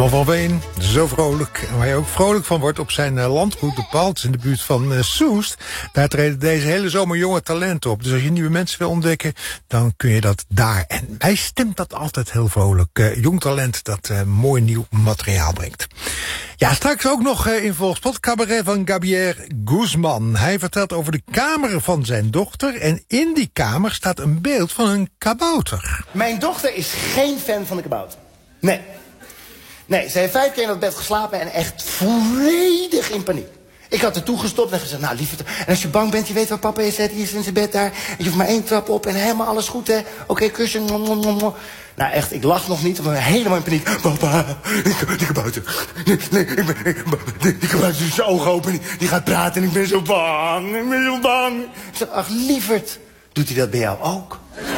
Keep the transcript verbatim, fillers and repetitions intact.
Herman van Veen, zo vrolijk. En waar je ook vrolijk van wordt op zijn uh, landgoed de Palt in de buurt van uh, Soest. Daar treden deze hele zomer jonge talenten op. Dus als je nieuwe mensen wil ontdekken, dan kun je dat daar. En hij stemt dat altijd heel vrolijk. Uh, jong talent dat uh, mooi nieuw materiaal brengt. Ja, straks ook nog uh, in Volkspot cabaret van Gabriel Guzman. Hij vertelt over de kamer van zijn dochter. En in die kamer staat een beeld van een kabouter. Mijn dochter is geen fan van de kabouter. Nee. Nee, ze heeft vijf keer in dat bed geslapen en echt volledig in paniek. Ik had er toegestopt en gezegd, nou lieverd, en als je bang bent, je weet waar papa is, hè, die is in zijn bed daar. En je hoeft maar één trap op en helemaal alles goed, hè. Oké, okay, kussen, nom, nom, nom, nom. Nou echt, ik lach nog niet, ik ben helemaal in paniek. Papa, die, die kabouter, nee, nee, ik ben, ik, die, die kabouter is zijn ogen open, die, die gaat praten en ik ben zo bang, ik ben zo bang. Ik zeg, ach lieverd, doet hij dat bij jou ook?